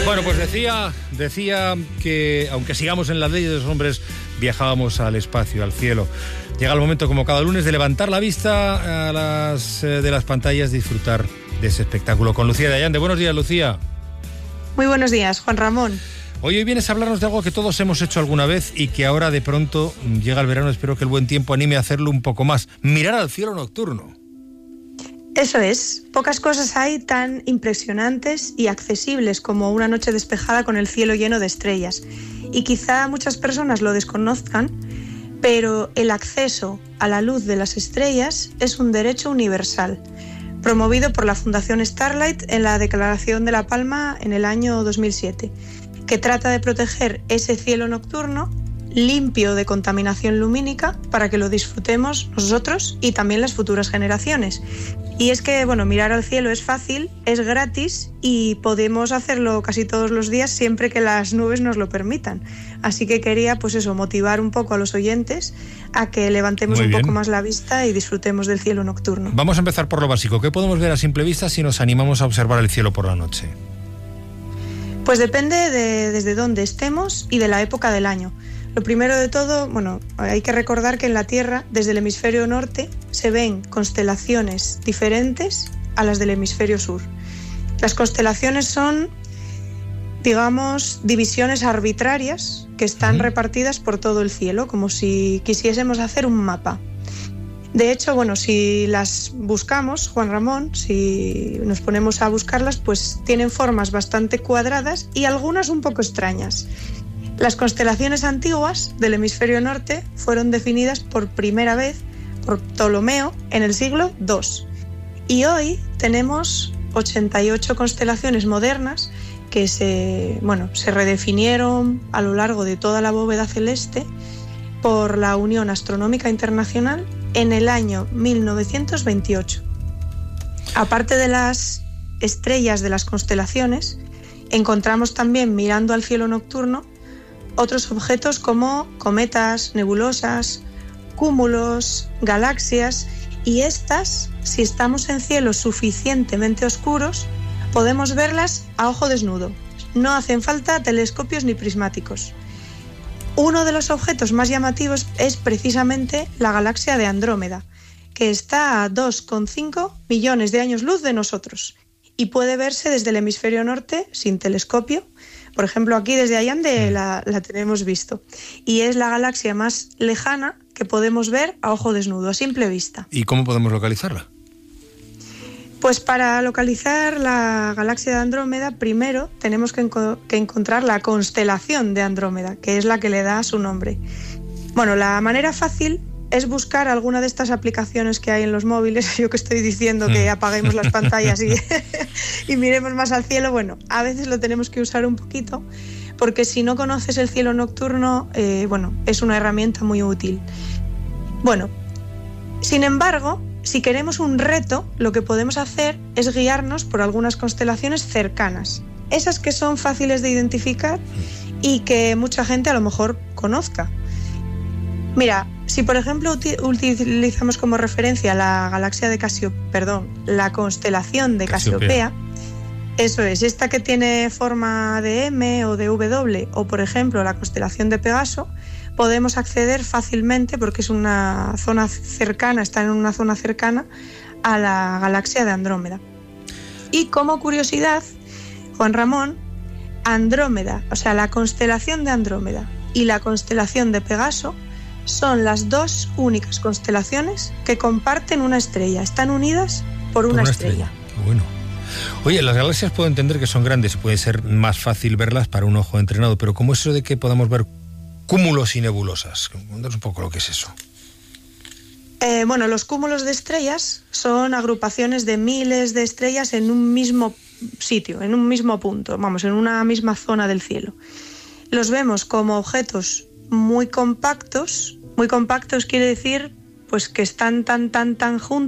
Bueno, pues decía que aunque sigamos en las leyes de los hombres, viajábamos al espacio, al cielo. Llega el momento, como cada lunes, de levantar la vista de las pantallas, disfrutar de ese espectáculo. Con Lucía de Allande. Buenos días, Lucía. Muy buenos días, Juan Ramón. Hoy vienes a hablarnos de algo que todos hemos hecho alguna vez y que ahora de pronto llega el verano. Espero que el buen tiempo anime a hacerlo un poco más. Mirar al cielo nocturno. Eso es. Pocas cosas hay tan impresionantes y accesibles como una noche despejada con el cielo lleno de estrellas. Y quizá muchas personas lo desconozcan, pero el acceso a la luz de las estrellas es un derecho universal, promovido por la Fundación Starlight en la Declaración de La Palma en el año 2007, que trata de proteger ese cielo nocturno limpio de contaminación lumínica para que lo disfrutemos nosotros y también las futuras generaciones. Y es que, mirar al cielo es fácil, es gratis y podemos hacerlo casi todos los días siempre que las nubes nos lo permitan. Así que quería, motivar un poco a los oyentes a que levantemos un poco más la vista y disfrutemos del cielo nocturno. Vamos a empezar por lo básico. ¿Qué podemos ver a simple vista si nos animamos a observar el cielo por la noche? Pues depende desde dónde estemos y de la época del año. Lo primero de todo, hay que recordar que en la Tierra, desde el hemisferio norte, se ven constelaciones diferentes a las del hemisferio sur. Las constelaciones son, divisiones arbitrarias que están repartidas por todo el cielo, como si quisiésemos hacer un mapa. De hecho, si las buscamos, Juan Ramón, si nos ponemos a buscarlas, pues tienen formas bastante cuadradas y algunas un poco extrañas. Las constelaciones antiguas del hemisferio norte fueron definidas por primera vez por Ptolomeo en el siglo II. Y hoy tenemos 88 constelaciones modernas que se redefinieron a lo largo de toda la bóveda celeste por la Unión Astronómica Internacional en el año 1928. Aparte de las estrellas de las constelaciones, encontramos también, mirando al cielo nocturno, otros objetos como cometas, nebulosas, cúmulos, galaxias, y estas, si estamos en cielos suficientemente oscuros, podemos verlas a ojo desnudo. No hacen falta telescopios ni prismáticos. Uno de los objetos más llamativos es precisamente la galaxia de Andrómeda, que está a 2,5 millones de años luz de nosotros y puede verse desde el hemisferio norte sin telescopio. Por ejemplo, aquí desde Allande la tenemos visto. Y es la galaxia más lejana que podemos ver a ojo desnudo, a simple vista. ¿Y cómo podemos localizarla? Pues para localizar la galaxia de Andrómeda, primero tenemos que encontrar la constelación de Andrómeda, que es la que le da su nombre. La manera fácil es buscar alguna de estas aplicaciones que hay en los móviles. Yo que estoy diciendo que apaguemos las pantallas y miremos más al cielo, a veces lo tenemos que usar un poquito, porque si no conoces el cielo nocturno, es una herramienta muy útil. Sin embargo, si queremos un reto, lo que podemos hacer es guiarnos por algunas constelaciones cercanas, esas que son fáciles de identificar y que mucha gente a lo mejor conozca. Mira, si por ejemplo utilizamos como referencia la constelación de Casiopea, eso es, esta que tiene forma de M o de W, o por ejemplo la constelación de Pegaso, podemos acceder fácilmente porque es una zona cercana, está en una zona cercana a la galaxia de Andrómeda. Y como curiosidad, Juan Ramón, Andrómeda, o sea, la constelación de Andrómeda y la constelación de Pegaso son las dos únicas constelaciones que comparten una estrella. Están unidas por una estrella. Bueno. Oye, las galaxias puedo entender que son grandes y puede ser más fácil verlas para un ojo entrenado, pero ¿cómo es eso de que podamos ver cúmulos y nebulosas? Cuéntanos un poco lo que es eso. Los cúmulos de estrellas son agrupaciones de miles de estrellas en un mismo sitio, en un mismo punto, en una misma zona del cielo. Los vemos como objetos muy compactos quiere decir que están tan juntos